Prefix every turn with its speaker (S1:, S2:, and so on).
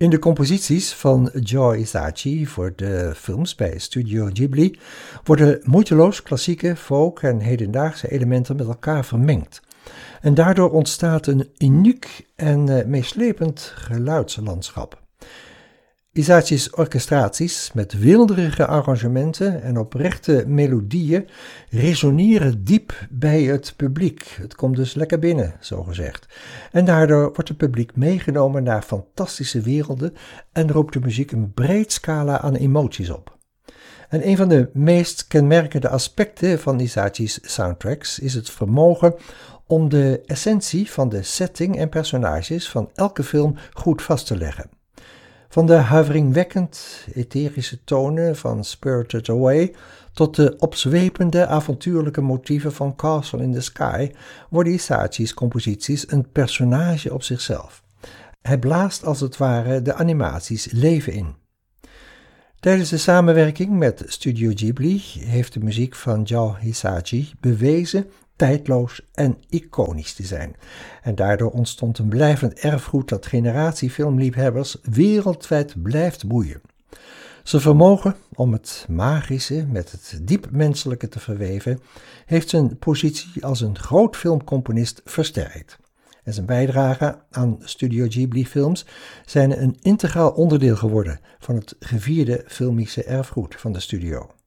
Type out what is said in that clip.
S1: In de composities van Joe Hisaishi voor de films bij Studio Ghibli worden moeiteloos klassieke, folk en hedendaagse elementen met elkaar vermengd. En daardoor ontstaat een uniek en meeslepend geluidslandschap. Hisaishi's orchestraties met weelderige arrangementen en oprechte melodieën resoneren diep bij het publiek. Het komt dus lekker binnen, zogezegd. En daardoor wordt het publiek meegenomen naar fantastische werelden en roept de muziek een breed scala aan emoties op. En een van de meest kenmerkende aspecten van Hisaishi's soundtracks is het vermogen om de essentie van de setting en personages van elke film goed vast te leggen. Van de huiveringwekkend etherische tonen van Spirited Away tot de opzwepende avontuurlijke motieven van Castle in the Sky worden Hisaishi's composities een personage op zichzelf. Hij blaast als het ware de animaties leven in. Tijdens de samenwerking met Studio Ghibli heeft de muziek van Joe Hisaishi bewezen tijdloos en iconisch te zijn. En daardoor ontstond een blijvend erfgoed dat generatie filmliefhebbers wereldwijd blijft boeien. Zijn vermogen om het magische met het diep menselijke te verweven heeft zijn positie als een groot filmcomponist versterkt. En zijn bijdrage aan Studio Ghibli films zijn een integraal onderdeel geworden van het gevierde filmische erfgoed van de studio.